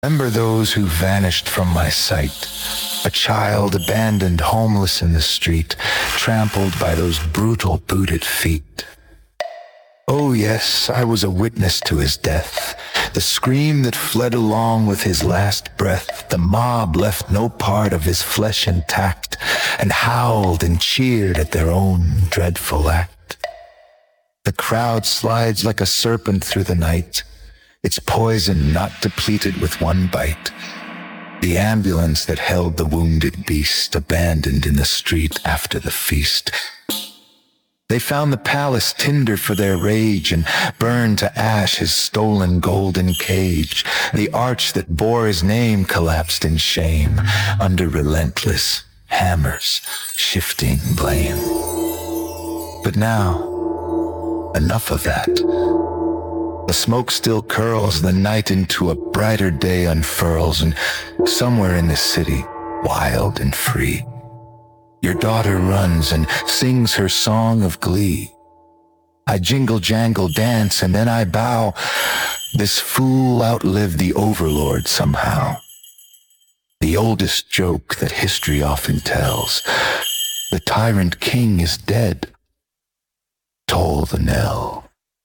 Remember those who vanished from my sight. A child abandoned homeless in the street, trampled by those brutal booted feet. Oh yes, I was a witness to his death. The scream that fled along with his last breath. The mob left no part of his flesh intact, and howled and cheered at their own dreadful act. The crowd slides like a serpent through the night, its poison not depleted with one bite. The ambulance that held the wounded beast abandoned in the street after the feast. They found the palace tinder for their rage and burned to ash his stolen golden cage. The arch that bore his name collapsed in shame under relentless hammers shifting blame. But now, enough of that. The smoke still curls, the night into a brighter day unfurls, and somewhere in the city, wild and free, your daughter runs and sings her song of glee. I jingle jangle dance and then I bow. This fool outlived the overlord somehow. The oldest joke that history often tells, the tyrant king is dead. Toll the knell.